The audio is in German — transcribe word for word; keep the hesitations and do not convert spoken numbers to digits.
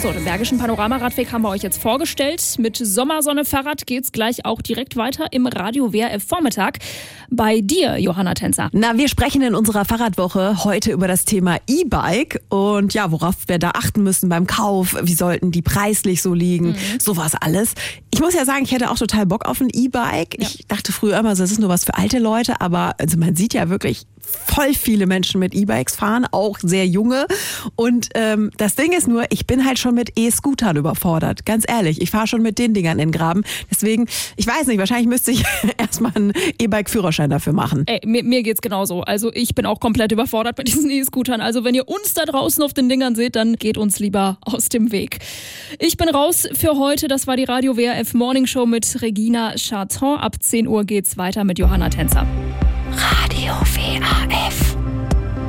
So, den Bergischen Panoramaradweg haben wir euch jetzt vorgestellt. Mit Sommersonne Fahrrad geht's gleich auch direkt weiter im Radio W R F Vormittag. Bei dir, Johanna Tänzer. Na, wir sprechen in unserer Fahrradwoche heute über das Thema E-Bike und ja, worauf wir da achten müssen beim Kauf. Wie sollten die preislich so liegen? Mhm. Sowas alles. Ich muss ja sagen, ich hätte auch total Bock auf ein E-Bike. Ja. Ich dachte früher immer, das ist nur was für alte Leute, aber also man sieht ja wirklich voll viele Menschen mit E-Bikes fahren, auch sehr junge. Und ähm, das Ding ist nur, ich bin halt schon mit E-Scootern überfordert. Ganz ehrlich, ich fahre schon mit den Dingern in den Graben. Deswegen, ich weiß nicht, wahrscheinlich müsste ich erstmal einen E-Bike-Führerschein dafür machen. Ey, mir, mir geht's genauso. Also ich bin auch komplett überfordert mit diesen E-Scootern. Also wenn ihr uns da draußen auf den Dingern seht, dann geht uns lieber aus dem Weg. Ich bin raus für heute. Das war die Radio W R F Morning Show mit Regina Charton. Ab zehn Uhr geht's weiter mit Johanna Tänzer. Radio W R F.